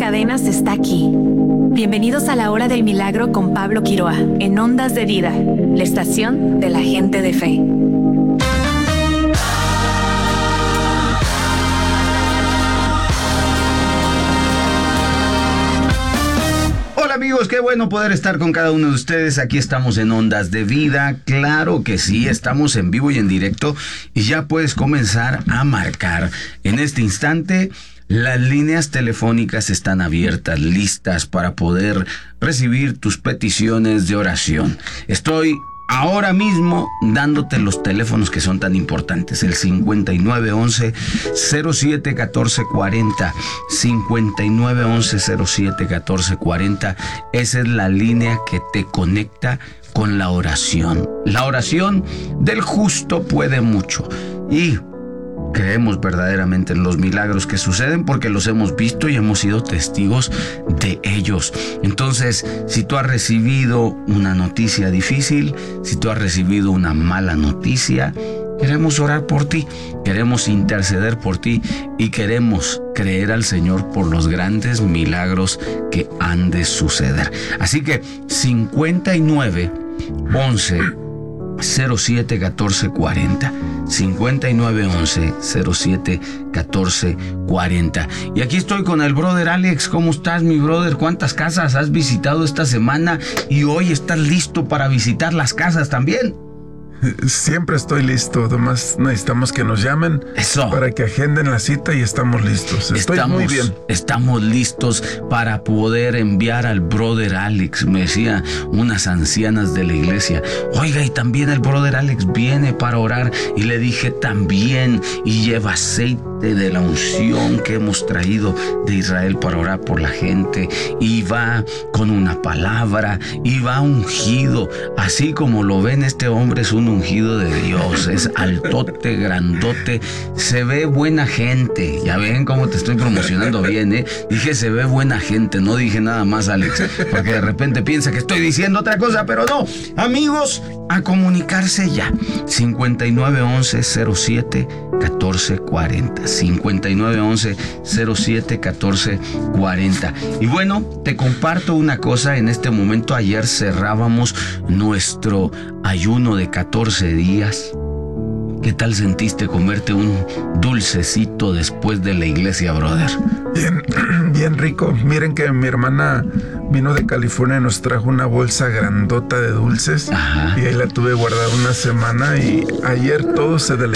cadenas está aquí. Bienvenidos a la Hora del Milagro con Pablo Quiroa, en Ondas de Vida, la estación de la gente de fe. Hola amigos, qué bueno poder estar con cada uno de ustedes. Aquí estamos en Ondas de Vida. Claro que sí, estamos en vivo y en directo y ya puedes comenzar a marcar. En este instante, las líneas telefónicas están abiertas, listas para poder recibir tus peticiones de oración. Estoy ahora mismo dándote los teléfonos que son tan importantes. El 5911-071440. 5911-071440. Esa es la línea que te conecta con la oración. La oración del justo puede mucho. Y creemos verdaderamente en los milagros que suceden porque los hemos visto y hemos sido testigos de ellos. Entonces, si tú has recibido una noticia difícil, si tú has recibido una mala noticia, queremos orar por ti, queremos interceder por ti y queremos creer al Señor por los grandes milagros que han de suceder. Así que 5911-071440. 5911-071440. Y aquí estoy con el brother Alex. ¿Cómo estás, mi brother? ¿Cuántas casas has visitado esta semana? Y hoy estás listo para visitar las casas también. Siempre estoy listo, además necesitamos que nos llamen. Eso. Para que agenden la cita y estamos listos. Estoy muy bien. Estamos listos para poder enviar al brother Alex. Me decía unas ancianas de la iglesia, oiga, y también el brother Alex viene para orar. Y le dije también, y lleva aceite de la unción que hemos traído de Israel para orar por la gente. Y va con una palabra, y va ungido. Así como lo ven, este hombre es un ungido de Dios, es altote, grandote, se ve buena gente. Ya ven cómo te estoy promocionando bien, ¿eh? Dije se ve buena gente, no dije nada más, Alex, porque de repente piensa que estoy diciendo otra cosa, pero no. Amigos, a comunicarse ya. 5911-071440. 5911-071440. Y bueno, te comparto una cosa. En este momento, ayer cerrábamos nuestro ayuno de 14 días. ¿Qué tal sentiste comerte un dulcecito después de la iglesia, brother? Bien rico. Miren que mi hermana vino de California y nos trajo una bolsa grandota de dulces. Ajá. Y ahí la tuve guardada una semana y ayer todo se